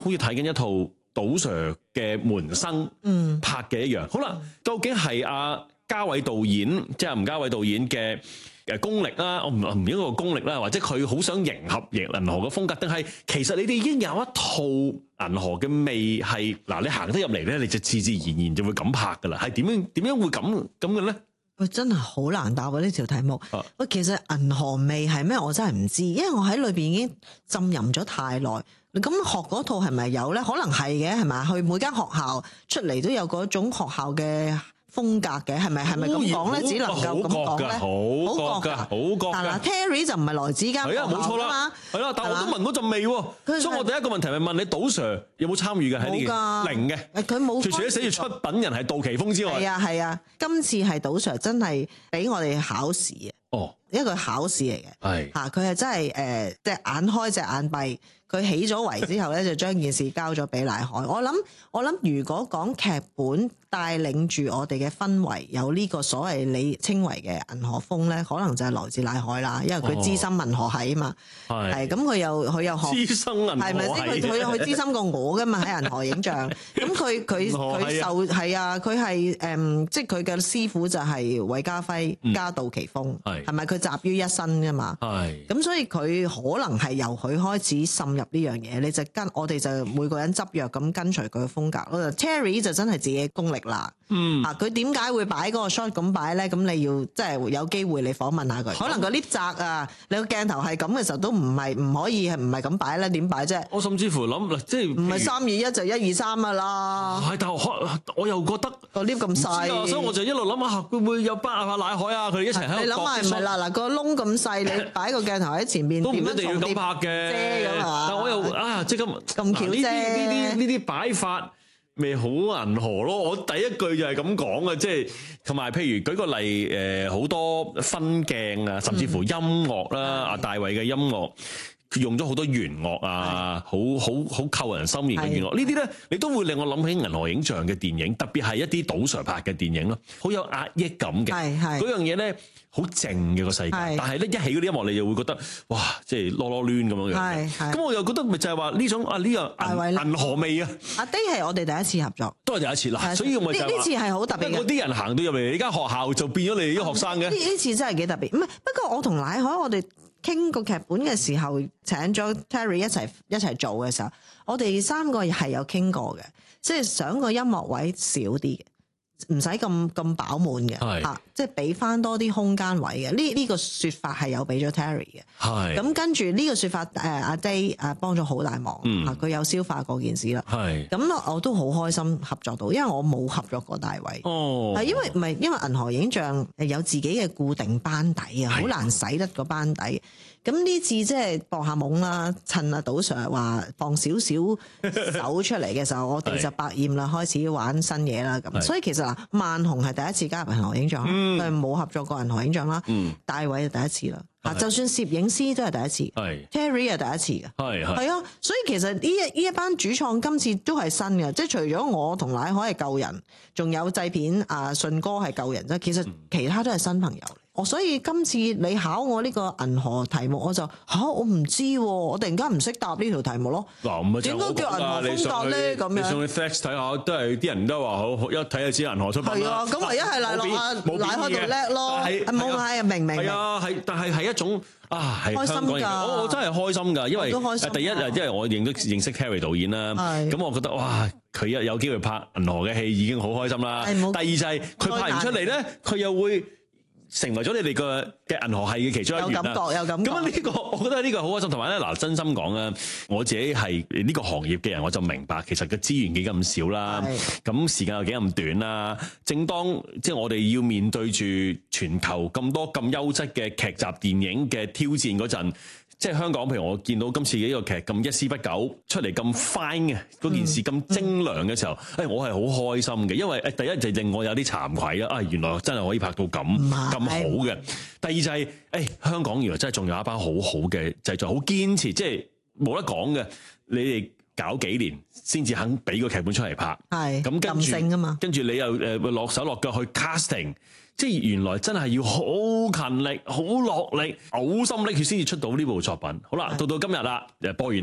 好似睇緊一套杜 Sir 嘅門生拍嘅一樣。好啦，究竟係阿嘉偉導演，即係吳嘉偉導演嘅功力啦，我唔應該個功力啦，或者佢好想迎合銀河嘅風格，定係其實你哋已經有一套銀河嘅味係嗱，你行得入嚟咧，你就自自然然就會咁拍噶啦，係點樣會咁嘅咧？ 喂，真係好難答喎呢條題目。喂，其實銀河味係咩？我真係唔知，因為我喺裏邊已經浸淫咗太耐。咁學嗰套係咪有咧？可能係嘅，係咪？去每間學校出嚟都有嗰種學校嘅風格嘅，係咪咁講咧？只能夠咁講咧。好覺㗎。但嗱 Terry 就唔係來自間學校冇錯啦，係啦，但我都聞到陣味喎。所以我第一個問題咪問你，杜 Sir 有冇參與嘅喺呢件？零嘅， 佢冇。除咗寫住出品人係杜琪峰之外， 係啊，今次係杜 Sir 真係俾我哋考試嘅。 哦， 一個考試嚟嘅，係嚇佢係真係隻眼開隻眼閉。佢起咗圍之後咧，就將件事交咗俾乃海。我諗，如果講劇本帶領住我哋嘅氛圍，有呢個所謂你稱為嘅銀河風咧，可能就係來自乃海啦，因為佢資深銀河系啊嘛。係咁，佢又學資深銀河系， 係咪先？佢資深過我噶嘛喺銀河影像。咁佢受係啊，佢係即係佢嘅師傅就係韋家輝加杜琪峰，係咪佢集於一身噶嘛？係咁，所以佢可能係由佢開始滲入呢樣嘢，你就我哋就每個人執藥咁跟隨佢嘅風格咯。Terry 就真係自己嘅功力啦。佢點解會擺嗰個 shot 咁擺咧？咁你要即係有機會你訪問下佢。可能個 lift 窄啊，你個鏡頭係咁嘅時候都唔可以係唔係咁擺咧？點擺啫？ 我甚至乎諗即係唔係3、2、1就1、2、3噶啦。係， 但我又覺得個 lift 咁細， 所以我就一路諗下會唔會有巴阿乃海啊佢哋一齊喺度。 你諗下唔係啦，嗱個窿咁細，你擺個鏡頭喺前面， 都唔一定要咁拍嘅。 遮咁啊！ 但我又即係咁巧啫。 呢啲擺法咪好銀河咯！我第一句就係咁講嘅，即係同埋譬如舉個例，好多分鏡啊，甚至乎音樂啦，阿大衛嘅音樂。佢用咗好多弦樂啊，好扣人心弦嘅弦樂，呢啲咧你都會令我諗起銀河影像嘅電影，特別係一啲杜 Sir 拍嘅電影咯，好有壓抑感嘅。嗰樣嘢咧好靜嘅個世界，但係咧一起嗰啲音樂你就會覺得哇，即係囉囉攣咁樣樣。咁我又覺得咪就係話呢種呢個銀河味啊！ 阿 Day 係我哋第一次合作， 都係第一次啦，所以我咪就係話呢次係好特別嘅。 嗰啲人行到入嚟呢間學校就變咗你啲學生嘅。 呢次真係幾特別，唔係不過我同乃海我哋傾個劇本嘅時候，請咗 Terry 一齊做嘅時候，我哋3個係有傾過嘅，即係想個音樂位少啲嘅，唔使咁飽滿嘅，即係俾翻多啲空間位嘅。呢個說法係有俾咗 Terry 嘅，咁跟住呢個說法，阿 Day 幫咗好大忙，佢有消化過件事啦。咁我都好開心合作到，因為我冇合作過大衛，係因為銀河影像有自己嘅固定班底啊，好難使得個班底。咁呢次即係搏下懵啦，趁阿杜 Sir 話放少少手出嚟嘅時候，我哋就百厭啦，開始玩新嘢啦。咁所以其實嗱，萬紅係第一次加入銀河影像，佢係冇合作過銀河影像啦。大衛係第一次啦，就算攝影師都係第一次，Terry 係第一次嘅，係啊。所以其實呢一班主創今次都係新嘅，即係除咗我同乃海係舊人，仲有製片順哥係舊人啫。其實其他都係新朋友。所以今次你考我呢個銀河題目，我就我唔知喎，我突然間唔識答呢條題目咯。點解叫銀河風格咧？咁樣你上去 Flex 睇下，都係啲人都話好，一睇就知銀河出品。係啊，咁唯一係賴落乃海度叻咯，冇係明。係啊，但係一種係開心㗎。我真係開心㗎，因為第一因為我認識 Terry 導演啦，咁我覺得哇，佢有機會拍銀河嘅戲已經好開心啦。第二就係佢拍完出嚟咧，佢又會成為咗你哋嘅銀河系嘅其中一員啦，有感覺。咁呢個我覺得呢個好開心，同埋咧嗱，真心講啊，我自己係呢個行業嘅人，我就明白其實個資源幾咁少啦，咁時間又幾咁短啦。正當即係我哋要面對住全球咁多咁優質嘅劇集電影嘅挑戰嗰陣，即係香港，譬如我見到今次嘅呢個劇咁一絲不苟出嚟咁 fine 嘅嗰件事咁精良嘅時候，我係好開心嘅，因為第一就令我有啲慚愧啦，原來真係可以拍到咁好嘅。第二就係香港原來真係仲有一班好好嘅製作，好堅持，即係冇得講嘅。你哋搞幾年先至肯俾個劇本出嚟拍，係咁跟住你又落手落腳去 casting。即係原來真係要好勤力、好落力、嘔心瀝血先至出到呢部作品。好啦，到今日啦，播完啦，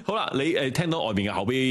好啦，你聽到外邊嘅口碑